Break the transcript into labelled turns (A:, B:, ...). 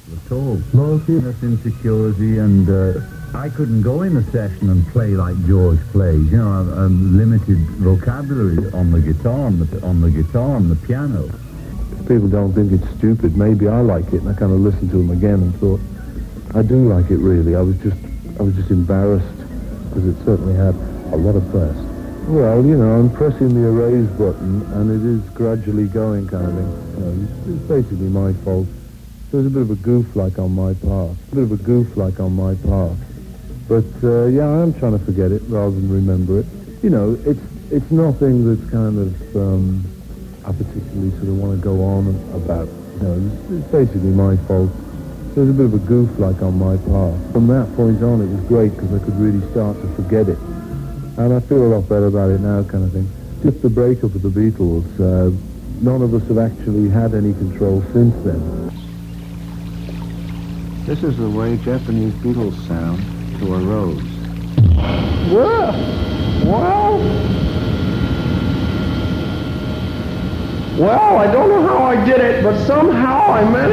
A: at all. Loneliness, insecurity, and I couldn't go in a session and play like George plays. You know, a limited vocabulary on the guitar, on the piano.
B: If people don't think it's stupid, maybe I like it, and I kind of listened to him again and thought, I do like it really. I was just embarrassed because it certainly had a lot of press. Well, you know, I'm pressing the erase button, and it is gradually going kind of thing. You know, it's basically my fault. There was a bit of a goof like on my part. But, yeah, I am trying to forget it rather than remember it. You know, it's nothing that's kind of, I particularly sort of want to go on about. You know, it's basically my fault. There was a bit of a goof like on my part. From that point on, it was great because I could really start to forget it. And I feel a lot better about it now, kind of thing. Just the breakup of the Beatles, none of us have actually had any control since then.
C: This is the way Japanese Beatles sound to a rose.
D: Well, I don't know how I did it, but somehow I managed